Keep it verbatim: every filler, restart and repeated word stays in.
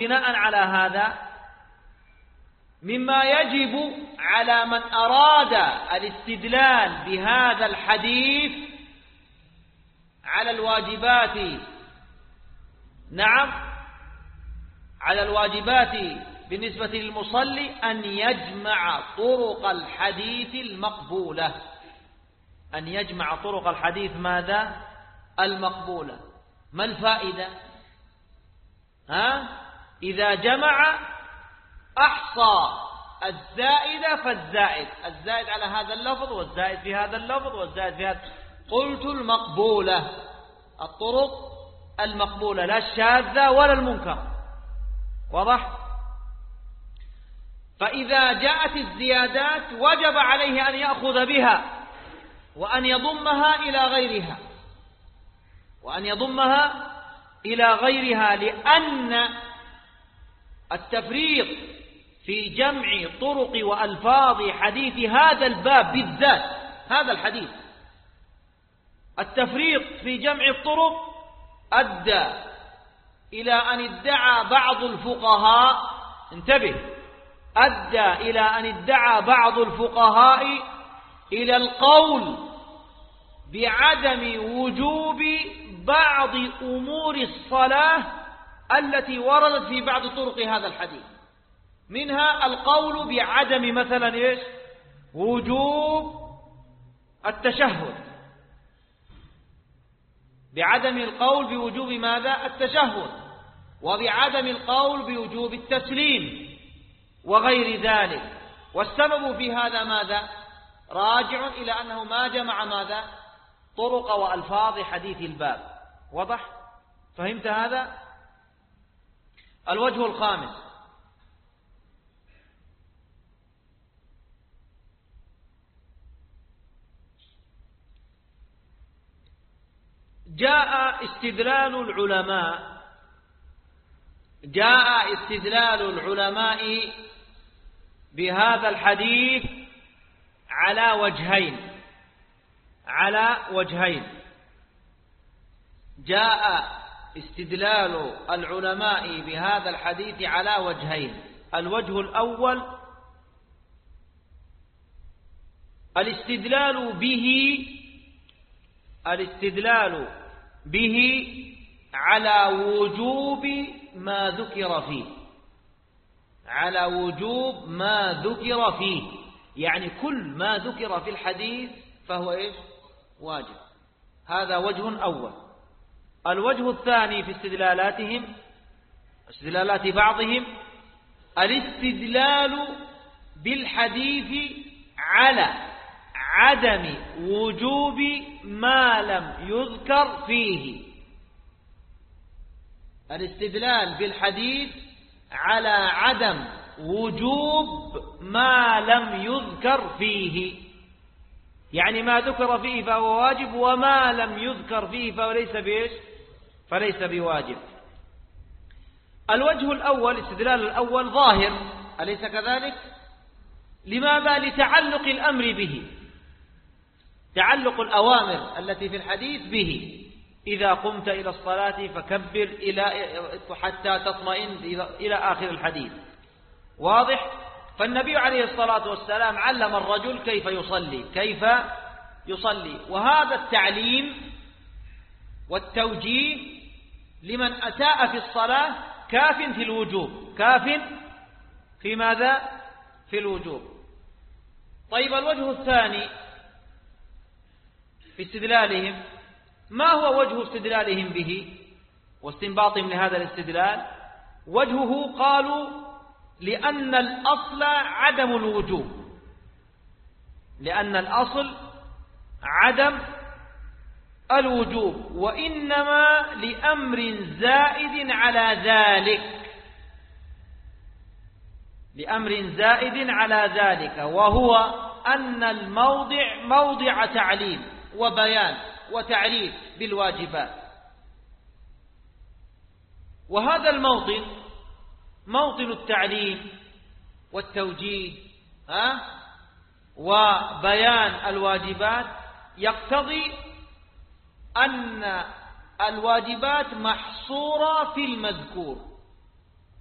بناء على هذا مما يجب على من أراد الاستدلال بهذا الحديث على الواجبات، نعم على الواجبات بالنسبة للمصلي أن يجمع طرق الحديث المقبولة، أن يجمع طرق الحديث ماذا؟ المقبولة. ما الفائدة؟ ها؟ إذا جمع أحصى الزائد فالزائد، الزائد على هذا اللفظ والزائد في هذا اللفظ والزائد في هذا، قلت المقبولة، الطرق المقبولة، لا الشاذة ولا المنكر. واضح؟ فإذا جاءت الزيادات وجب عليه أن يأخذ بها وأن يضمها إلى غيرها، وأن يضمها إلى غيرها لأن التفريق في جمع طرق وألفاظ حديث هذا الباب بالذات، هذا الحديث، التفريق في جمع الطرق أدى إلى أن ادعى بعض الفقهاء، انتبه، أدى إلى أن ادعى بعض الفقهاء إلى القول بعدم وجوب بعض أمور الصلاة التي وردت في بعض طرق هذا الحديث، منها القول بعدم مثلا إيش؟ وجوب التشهد، بعدم القول بوجوب ماذا؟ التشهد، وبعدم القول بوجوب التسليم وغير ذلك. والسبب في هذا ماذا؟ راجع إلى أنه ما جمع ماذا؟ طرق وألفاظ حديث الباب. واضح؟ فهمت هذا؟ الوجه الخامس: جاء استدلال العلماء جاء استدلال العلماء بهذا الحديث على وجهين على وجهين جاء استدلال العلماء بهذا الحديث على وجهين. الوجه الأول الاستدلال به الاستدلال به على وجوب ما ذكر فيه على وجوب ما ذكر فيه يعني كل ما ذكر في الحديث فهو إيش؟ واجب. هذا وجه أول. الوجه الثاني في استدلالاتهم استدلالات بعضهم الاستدلال بالحديث على عدم وجوب ما لم يذكر فيه الاستدلال بالحديث على عدم وجوب ما لم يذكر فيه، يعني ما ذكر فيه فهو واجب وما لم يذكر فيه فليس بإيش؟ فليس بواجب. الوجه الأول الاستدلال الأول ظاهر، أليس كذلك؟ لماذا؟ لتعلق الأمر به، تعلق الأوامر التي في الحديث به. إذا قمت إلى الصلاة فكبر إلى حتى تطمئن إلى آخر الحديث. واضح؟ فالنبي عليه الصلاة والسلام علم الرجل كيف يصلي كيف يصلي وهذا التعليم والتوجيه لمن أساء في الصلاة كاف في الوجوب، كاف في ماذا؟ في الوجوب. طيب الوجه الثاني في استدلالهم، ما هو وجه استدلالهم به واستنباطهم لهذا الاستدلال؟ وجهه قالوا لأن الأصل عدم الوجوب، لأن الأصل عدم الوجوب، وإنما لأمر زائد على ذلك لأمر زائد على ذلك وهو أن الموضع موضع تعليم وبيان وتعريف بالواجبات، وهذا الموطن موطن التعليم والتوجيه ها وبيان الواجبات، يقتضي أن الواجبات محصورة في المذكور،